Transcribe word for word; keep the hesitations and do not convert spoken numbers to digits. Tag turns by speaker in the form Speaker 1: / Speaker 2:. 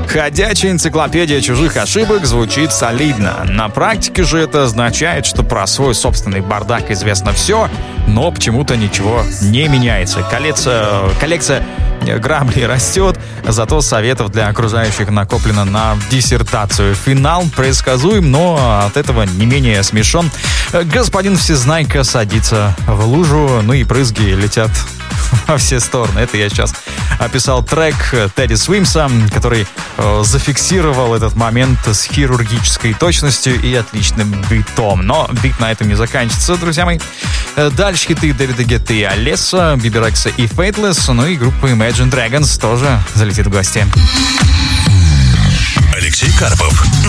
Speaker 1: Ходячая энциклопедия чужих ошибок звучит солидно. На практике же это означает, что про свой собственный бардак известно все, но почему-то ничего не меняется. Коллекция, коллекция граблей растет, зато советов для окружающих накоплено на диссертацию. Финал предсказуем, но от этого не менее смешон. Господин Всезнайка садится в лужу, ну и брызги летят во все стороны. Это я сейчас описал трек Тедди Свимса, который э, зафиксировал этот момент с хирургической точностью и отличным битом. Но бит на этом не заканчивается, друзья мои. Дальше хиты Дэвида Гетты и Алесса, Биби Рекса и Faithless, ну и группа Imagine Dragons тоже залетит в гости.
Speaker 2: Алексей Карпов.